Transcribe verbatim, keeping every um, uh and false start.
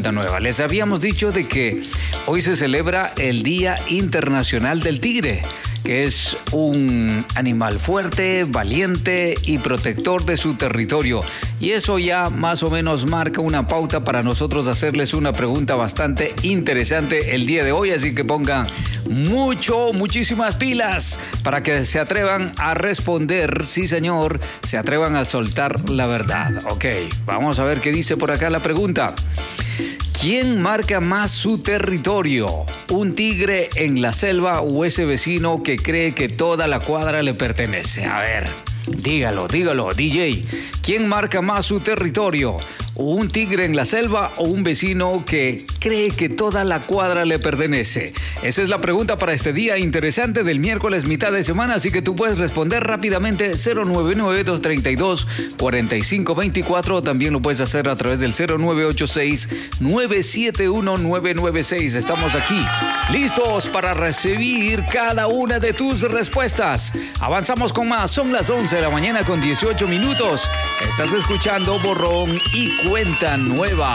cuenta nueva. Les habíamos dicho de que hoy se celebra el Día Internacional del Tigre, que es un animal fuerte, valiente y protector de su territorio. Y eso ya más o menos marca una pauta para nosotros hacerles una pregunta bastante interesante el día de hoy. Así que pongan mucho, muchísimas pilas para que se atrevan a responder. Sí, señor, se atrevan a soltar la verdad. Ok, vamos a ver qué dice por acá la pregunta. ¿Quién marca más su territorio? ¿Un tigre en la selva o ese vecino que cree que toda la cuadra le pertenece? A ver, dígalo, dígalo, D J. ¿Quién marca más su territorio? ¿Un tigre en la selva o un vecino que cree que toda la cuadra le pertenece? Esa es la pregunta para este día interesante del miércoles mitad de semana, así que tú puedes responder rápidamente cero nueve nueve, dos tres dos, cuatro cinco dos cuatro, o también lo puedes hacer a través del cero nueve ocho seis, nueve siete uno, nueve nueve seis. Estamos aquí, listos para recibir cada una de tus respuestas. Avanzamos con más, son las once de la mañana con dieciocho minutos. Estás escuchando Borrón y Cuenta Nueva.